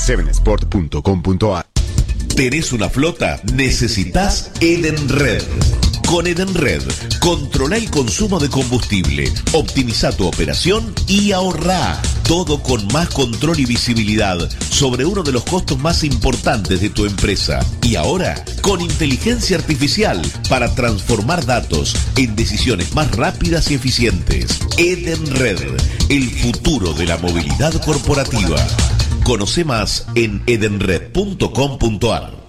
7sport.com.ar. ¿Tenés una flota? Necesitas Edenred. Con Edenred, controla el consumo de combustible, optimiza tu operación y ahorrá. Todo con más control y visibilidad sobre uno de los costos más importantes de tu empresa. Y ahora, con inteligencia artificial para transformar datos en decisiones más rápidas y eficientes. Edenred, el futuro de la movilidad corporativa. Conoce más en edenred.com.ar.